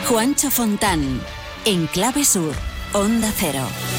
Juancho Fontán, en Clave Sur, Onda Cero.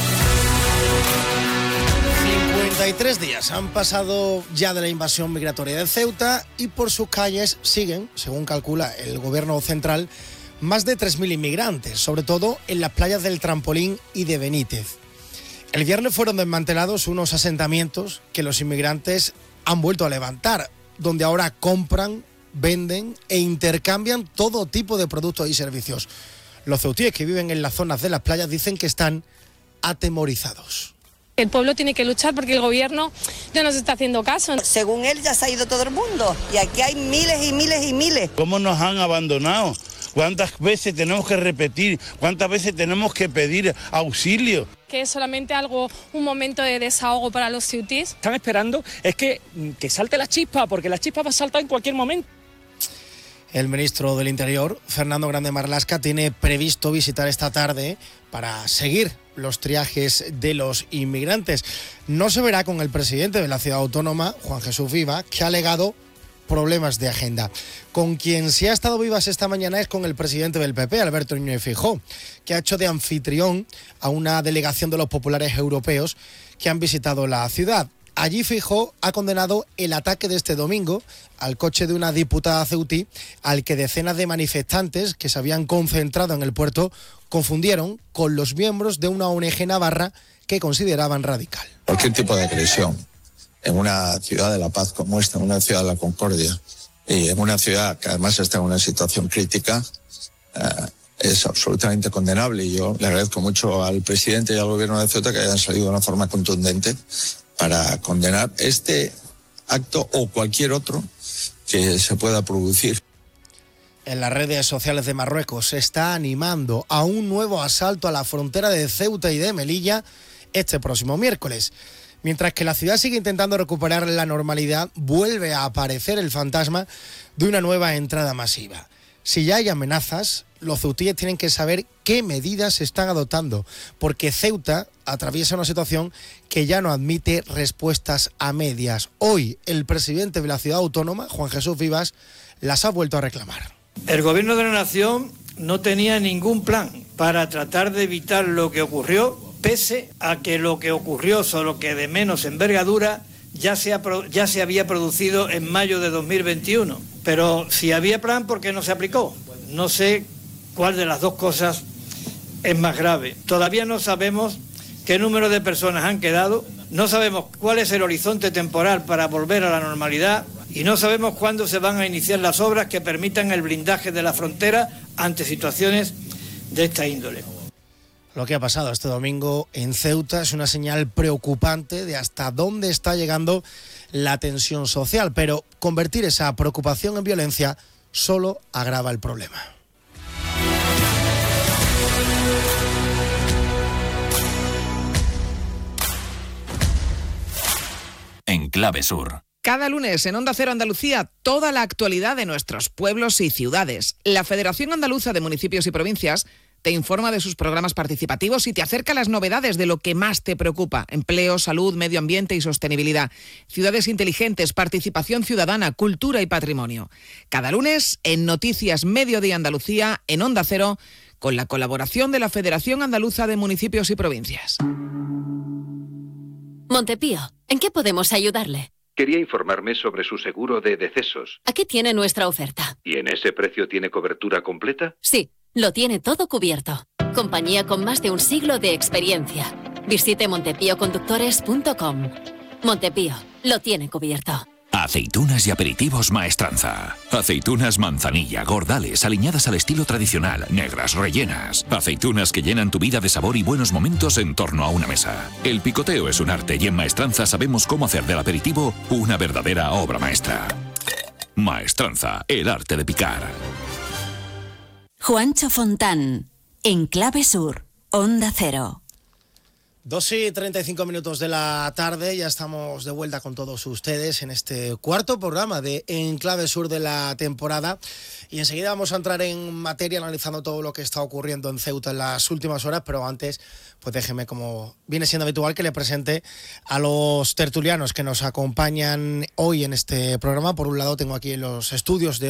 53 días han pasado ya de la invasión migratoria de Ceuta y por sus calles siguen, según calcula el gobierno central, más de 3.000 inmigrantes, sobre todo en las playas del Trampolín y de Benítez. El viernes fueron desmantelados unos asentamientos que los inmigrantes han vuelto a levantar, donde ahora compran, venden e intercambian todo tipo de productos y servicios. Los ceutíes que viven en las zonas de las playas dicen que están atemorizados. El pueblo tiene que luchar porque el gobierno no nos está haciendo caso. Según él ya se ha ido todo el mundo y aquí hay miles y miles y miles. ¿Cómo nos han abandonado? ¿Cuántas veces tenemos que repetir? ¿Cuántas veces tenemos que pedir auxilio? Que es solamente un momento de desahogo para los ceutíes. Están esperando es que salte la chispa, porque la chispa va a saltar en cualquier momento. El ministro del Interior, Fernando Grande Marlaska, tiene previsto visitar esta tarde para seguir los triajes de los inmigrantes. No se verá con el presidente de la ciudad autónoma, Juan Jesús Vivas, que ha alegado problemas de agenda. Con quien sí ha estado Vivas esta mañana es con el presidente del PP, Alberto Núñez Feijóo, que ha hecho de anfitrión a una delegación de los populares europeos que han visitado la ciudad. Allí Feijóo ha condenado el ataque de este domingo al coche de una diputada ceutí, al que decenas de manifestantes que se habían concentrado en el puerto confundieron con los miembros de una ONG navarra que consideraban radical. Cualquier tipo de agresión en una ciudad de la paz como esta, en una ciudad de la concordia, y en una ciudad que además está en una situación crítica, es absolutamente condenable. Y yo le agradezco mucho al presidente y al gobierno de Ceuta que hayan salido de una forma contundente para condenar este acto o cualquier otro que se pueda producir. En las redes sociales de Marruecos se está animando a un nuevo asalto a la frontera de Ceuta y de Melilla este próximo miércoles. Mientras que la ciudad sigue intentando recuperar la normalidad, vuelve a aparecer el fantasma de una nueva entrada masiva. Si ya hay amenazas, los ceutíes tienen que saber qué medidas se están adoptando, porque Ceuta atraviesa una situación que ya no admite respuestas a medias. Hoy, el presidente de la ciudad autónoma, Juan Jesús Vivas, las ha vuelto a reclamar. El gobierno de la nación no tenía ningún plan para tratar de evitar lo que ocurrió, pese a que lo que ocurrió, solo que de menos envergadura, ya se había producido en mayo de 2021. Pero si había plan, ¿por qué no se aplicó? No sé cuál de las dos cosas es más grave. Todavía no sabemos qué número de personas han quedado, no sabemos cuál es el horizonte temporal para volver a la normalidad y no sabemos cuándo se van a iniciar las obras que permitan el blindaje de la frontera ante situaciones de esta índole. Lo que ha pasado este domingo en Ceuta es una señal preocupante de hasta dónde está llegando la tensión social, pero convertir esa preocupación en violencia solo agrava el problema. En Clave Sur. Cada lunes en Onda Cero Andalucía, toda la actualidad de nuestros pueblos y ciudades. La Federación Andaluza de Municipios y Provincias te informa de sus programas participativos y te acerca las novedades de lo que más te preocupa: empleo, salud, medio ambiente y sostenibilidad, ciudades inteligentes, participación ciudadana, cultura y patrimonio. Cada lunes en Noticias Mediodía Andalucía, en Onda Cero, con la colaboración de la Federación Andaluza de Municipios y Provincias. Montepío, ¿en qué podemos ayudarle? Quería informarme sobre su seguro de decesos. Aquí tiene nuestra oferta. ¿Y en ese precio tiene cobertura completa? Sí, lo tiene todo cubierto. Compañía con más de un siglo de experiencia. Visite montepíoconductores.com. Montepío, lo tiene cubierto. Aceitunas y aperitivos Maestranza. Aceitunas manzanilla, gordales, aliñadas al estilo tradicional, negras, rellenas. Aceitunas que llenan tu vida de sabor y buenos momentos en torno a una mesa. El picoteo es un arte y en Maestranza sabemos cómo hacer del aperitivo una verdadera obra maestra. Maestranza, el arte de picar. Juancho Fontán, en Clave Sur, Onda Cero. 2:35 de la tarde, ya estamos de vuelta con todos ustedes en este cuarto programa de En Clave Sur de la temporada, y enseguida vamos a entrar en materia analizando todo lo que está ocurriendo en Ceuta en las últimas horas, pero antes, pues déjeme, como viene siendo habitual, que le presente a los tertulianos que nos acompañan hoy en este programa. Por un lado tengo aquí en los estudios de